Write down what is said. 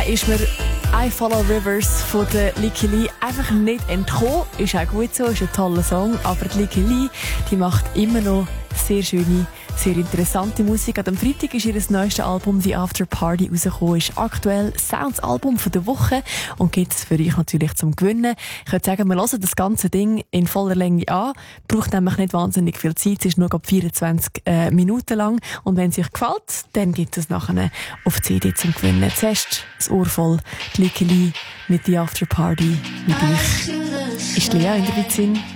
ist mir «I Follow Rivers» von der Lykke Li einfach nicht entkommen. Ist auch gut so, ist ein toller Song, aber die Lykke Li, die macht immer noch sehr schöne, sehr interessante Musik. Am Freitag ist ihr neuestes Album «The After Party» rausgekommen. Ist aktuell Sounds-Album von der Woche und gibt es für euch natürlich zum Gewinnen. Ich würde sagen, wir hören das ganze Ding in voller Länge an. Braucht nämlich nicht wahnsinnig viel Zeit. Es ist nur 24 Minuten lang. Und wenn es euch gefällt, dann gibt es nachher auf CD zum Gewinnen. Zuerst das Ohr voll, die Lykke Li mit «The After Party» mit euch. Ist Lea in der Witzin?